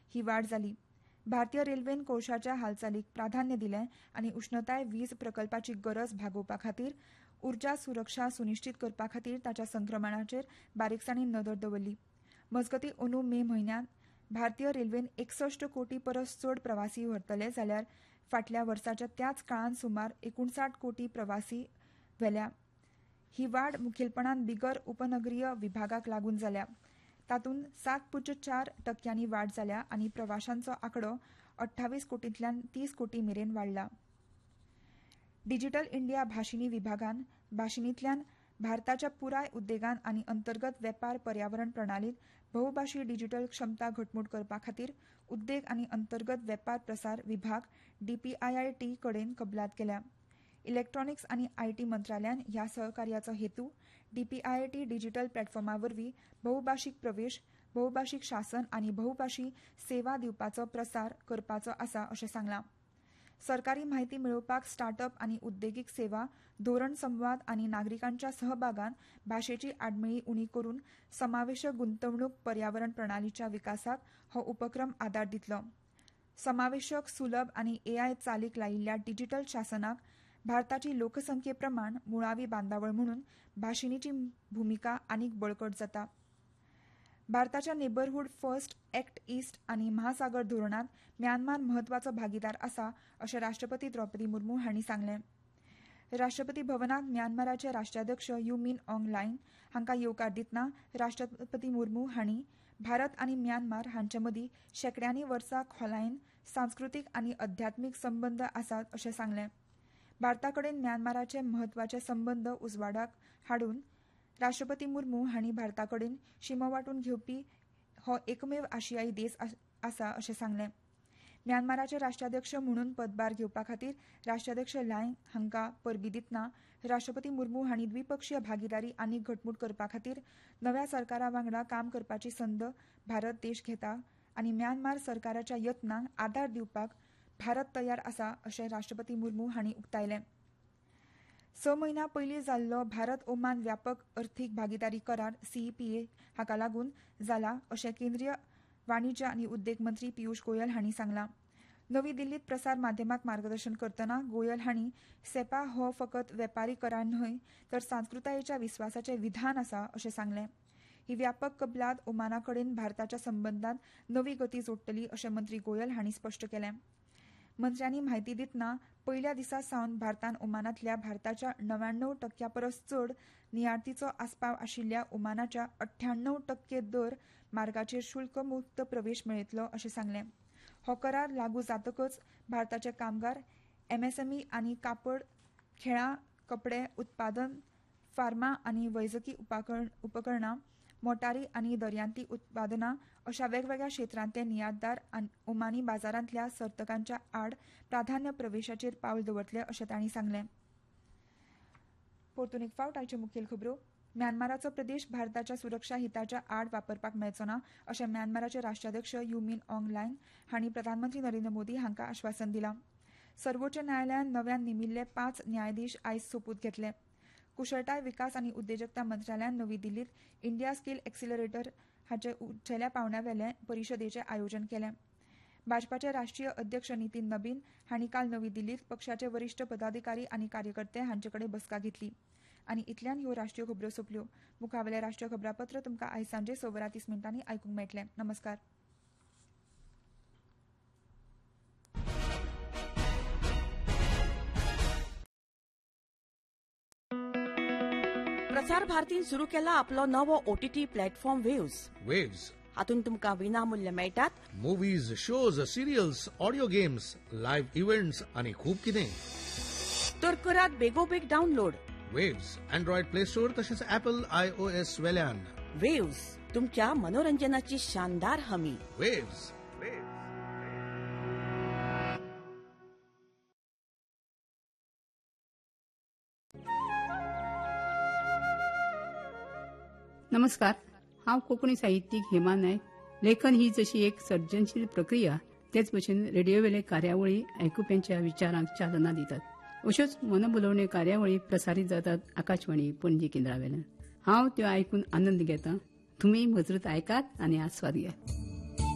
ही वाड जाली. भारतीय रेल्वेन कोळशाच्या हालचालीक प्राधान्य दिलें आनी उश्णताय वीज प्रकल्पाची गरज भागोवपा खातीर उर्जा सुरक्षा सुनिश्चित करपा खातीर ताच्या संक्रमणाचेर बारीकसाणीन नदर दवरली. मजगतीं अंदू मे म्हयन्यांत भारतीय रेल्वेन 61 कोटी परस चड प्रवासी व्हरतले जाल्यार फाटल्या वर्साच्या त्याच काळात सुमार 59 कोटी प्रवासी व्हेल्या. ही वाड मुखेलपणान बिगर उपनगरीय विभागाक लागून जाल्या. तातूंत 7.4% वाड जाल्या आनी प्रवाशांचो आंकडो 28 कोटींतल्यान 30 कोटी मेरेन वाडला. डिजिटल इंडिया भाशिनी विभागान भाशिनींतल्यान भारताच्या पुराय उद्देगान आनी अंतर्गत वेपार पर्यावरण प्रणालीत बहुभाशी डिजिटल क्षमता घटमूट करपा खातीर उद्देग आनी अंतर्गत वेपार प्रसार विभाग DPIIT कडेन कबलात केल्या. इलेक्ट्रॉनिक्स आनी IT मंत्रालयान ह्या सहकार्याचो हेतू DPIIT डिजिटल प्लॅटफॉर्मा वरवीं बहुभाशीक प्रवेश, बहुभाशीक शासन आनी बहुभाशी सेवा दिवपाचो प्रसार करपाचो आसा अशें सांगलां. सरकारी म्हायती मेळोवपाक स्टार्टअप आनी उद्देगीक सेवा, धोरण संवाद आनी नागरिकांच्या सहभागान भाशेची आडमेळी उणी करून समावेशक गुंतवणूक पर्यावरण प्रणालीच्या विकासाक हो उपक्रम आदार दितलो. समावेशक, सुलभ आनी AI चालीक लायिल्ल्या डिजिटल शासनाक भारताची लोकसंख्ये प्रमाण मुळावी बांदावळ म्हणून भाशिनीची भूमिका आनीक बळकट जाता. भारताच्या नेबरहूड फर्स्ट, एक्ट ईस्ट आनी महासागर धोरणात म्यानमार म्हत्वाचो भागीदार आसा अशें राष्ट्रपती द्रौपदी मुर्मू हांणी सांगलें. राष्ट्रपती भवनाक म्यानमाराचे राष्ट्राध्यक्ष यू मिन ऑंग लायन हांकां येवकार दितना राष्ट्रपती मुर्मू हांणी भारत आनी म्यानमार हांचे मदीं शेकड्यांनी वर्सां खोलायेन सांस्कृतीक आनी अध्यात्मीक संबंद आसात अशें सांगलें. भारताकडेन म्यानमाराचे म्हत्वाचे संबंद उजवाडाक हाडून राष्ट्रपती मुर्मू हांणी भारताकडेन शिमो वांटून घेवपी हो एकमेव आशियाई देश आसा अशें सांगलें. म्यानमाराचे राष्ट्राध्यक्ष म्हणून पदभार घेवपा खातीर राष्ट्राध्यक्ष लायन हांकां परबीं दितना राष्ट्रपती मुर्मू हांणी द्विपक्षीय भागीदारी आनीक घटमूट करपा खातीर नव्या सरकारा वांगडा काम करपाची संद भारत देश घेता आनी म्यानमार सरकाराच्या यत्नांक आदार दिवपाक भारत तयार आसा अशें राष्ट्रपती मुर्मू हांणी उक्तायलें. 6 म्हयन्यां पयलीं जाल्लो भारत ओमान व्यापक अर्थीक भागीदारी करार CEPA हाका लागून जाला अशें केंद्रीय वाणिज्य आनी उद्देग मंत्री पियुष गोयल हांणी सांगलां. नवी दिल्लीत प्रसार माध्यमांक मार्गदर्शन करतना गोयल हांणी सेपा हो फकत वेपारी करार न्हय तर सांस्कृतायेच्या विस्वासाचें विधान आसा अशें सांगलें. ही व्यापक कबलात ओमानाकडेन भारताच्या संबंदांत नवी गती जोडटली अशें मंत्री गोयल हांणी स्पश्ट केलें. मंत्र्यांनी म्हायती दितना पयल्या दिसा सावन भारतान ओमानांतल्या भारताच्या 99% परस चड नियाळतीचो आस्पाव आशिल्ल्या ओमानाच्या 98% दर मार्गाचेर शुल्क मुक्त प्रवेश मेळयतलो अशें सांगलें. हो करार लागू जातकच भारताचे कामगार, MSME आनी कापड, खेळां, कपडे उत्पादन, फार्मा आनी वैजकी उपकरणां, मोटारी आनी दर्यांती उत्पादनां अशा वेगवेगळ्या क्षेत्रांतले नियाळदार ओमानी बाजारांतल्या सर्तकांच्या आड प्राधान्य प्रवेशाचेर पावल दवरतले अशें तांणी सांगलें. परतून एक फावट आयच्यो मुखेल खबरो. म्यानमाराचो प्रदेश भारताच्या सुरक्षा हिताच्या आड वापरपाक मेळचो ना अशें म्यानमाराचे राष्ट्राध्यक्ष यू मिन ऑंग लायन हांणी प्रधानमंत्री नरेंद्र मोदी हांकां आश्वासन दिलां. सर्वोच्च न्यायालयान नव्यान नेमिल्ले 5 न्यायाधीश आयज सोपूत घेतले. कुशळटाय विकास आनी उद्देजकता मंत्रालयान नवी दिल्लीत इंडिया स्कील एक्सिलरेटर हाचे उंचेल्या पांवड्यावेले परिशदेचें आयोजन केलें. भाजपाचे राष्ट्रीय अध्यक्ष नितीन नबीन हांणी काल नवी दिल्लीत पक्षाचे वरिष्ठ पदाधिकारी आनी कार्यकर्ते हांचे कडेन बसका घेतली. आनी इतल्यान ह्यो राष्ट्रीय खबरो सोंपल्यो. मुखावेलें राष्ट्रीय खबरापत्र तुमकां आयज सांजे 6:30 आयकूंक मेळटलें. नमस्कार. प्रसार भारतीन सुरू केला आपलो नवो OTT प्लॅटफॉर्म वेव्स. हातूंत तुमकां विनामूल्य मेळटात movies, shows, serials, audio games, live events आनी खूब कितें. तर करात बेगोबेग download. Waves Android play store तशेंच Apple iOS वेल्यान. वेव्स तुमच्या मनोरंजनाची शानदार हमी. वेव्स. नमस्कार, हांव कोंकणी साहित्यीक हेमा नायक. लेखन ही जशी एक सर्जनशील प्रक्रिया तेच भशेन रेडिओवेले कार्यावळी आयकुप्यांच्या विचारांक चालना दितात. अश्योच मनभुलोवण्यो कार्यावळी प्रसारीत जातात आकाशवाणी पणजी केंद्रावेल्यान. हांव त्यो आयकून आनंद घेतां. तुमी मजरत आयकात आनी आस्वाद घेयात.